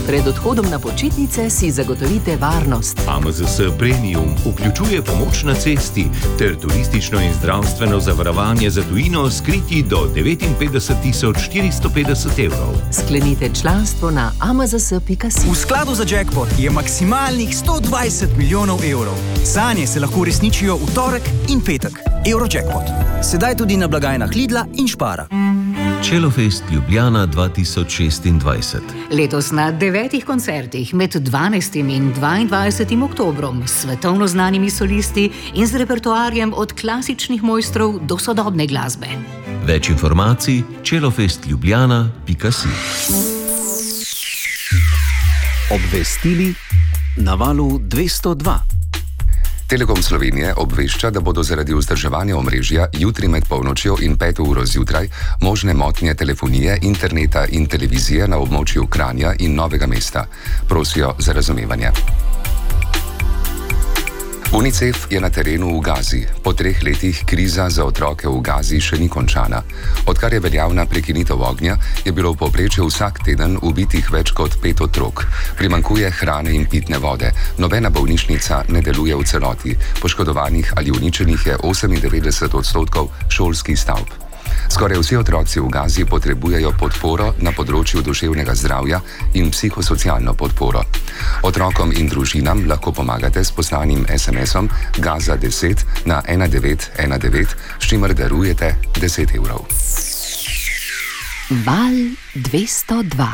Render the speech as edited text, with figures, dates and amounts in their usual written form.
Pred odhodom na počitnice si zagotovite varnost. AMZS Premium vključuje pomoč na cesti ter turistično in zdravstveno zavarovanje za tujino s kriti do 59.450 evrov. Sklenite članstvo na amzs.si. V skladu za jackpot je maksimalnih 120 milijonov evrov. Sanje se lahko uresničijo v torek in petek. Eurojackpot. Sedaj tudi na blagajnah Lidla in Spara. Čelofest Ljubljana 2026. Letos na 9 koncertih med 12. in 22. oktobrom s svetovno znanimi solisti in z repertoarjem od klasičnih mojstrov do sodobne glasbe. Več informacij čelofestljubljana.si. Obvestili na valu 202. Telekom Slovenije obvešča, da bodo zaradi vzdrževanja omrežja jutri med polnočjo in 5 uro zjutraj možne motnje telefonije, interneta in televizije na območju Kranja in Novega mesta. Prosijo za razumevanje. UNICEF je na terenu v Gazi. Po 3 letih kriza za otroke v Gazi še ni končana. Odkar je veljavna prekinitev ognja, je bilo v povprečju vsak teden ubitih več kot 5 otrok. Primanjkuje hrane in pitne vode. Nobena bolnišnica ne deluje v celoti. Poškodovanih ali uničenih je 98% šolskih stavb. Skoraj vsi otroci v Gazi potrebujejo podporo na področju duševnega zdravja in psihosocialno podporo. Otrokom in družinam lahko pomagate s poslanim SMS-om Gaza10 na 1919, s čimer darujete 10 evrov. Val 202.